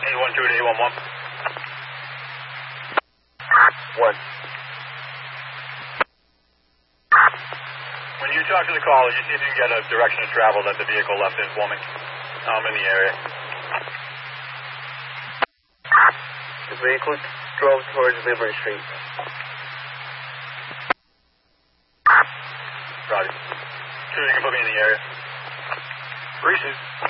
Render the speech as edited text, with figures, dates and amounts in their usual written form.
812 to 811. 1. When you talk to the caller, you see if you can get a direction of travel that the vehicle left in for me. I'm in the area. The vehicle drove towards Liberty Street. Roger. Sure you can put me in the area. Reese's.